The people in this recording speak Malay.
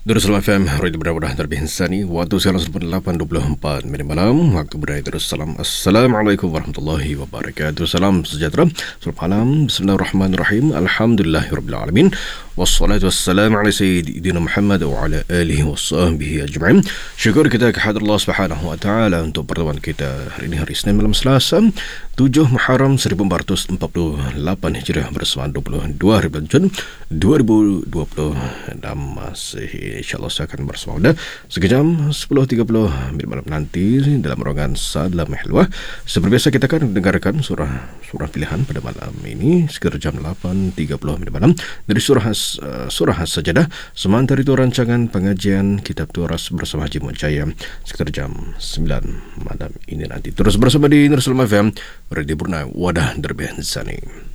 Darussalam FM, Radio Mudah Terbihan Sani. Waktu sekarang 8.24 minit malam. Waktu berada Darussalam. Assalamualaikum warahmatullahi wabarakatuh. Salam sejahtera. Selamat malam. Bismillahirrahmanirrahim. Alhamdulillahirrahmanirrahim. Wassalatu wassalamu ala Sayyidina Muhammad wa ala alihi wa sahbihi ajma'in. Syukur kita kepada Allah Subhanahu wa ta'ala untuk pertemuan kita hari ini, hari Senin malam Selasa 7 Muharram 1448 Hijriah bersama 22 hari bulan Jun 2020 dan masih insyaAllah saya akan bersama anda sekejam 10.30 minit malam nanti dalam ruangan Salam Hilwah. Seperti biasa kita akan dengarkan surah pilihan pada malam ini sekitar jam 8.30 minit malam dari surah Sajadah. Sementara itu rancangan pengajian kitab Turas bersama Haji Mujaya sekitar jam 9 malam ini nanti. Terus bersama di Darussalam FM, Radio Purna Wadah Derbihan Sani.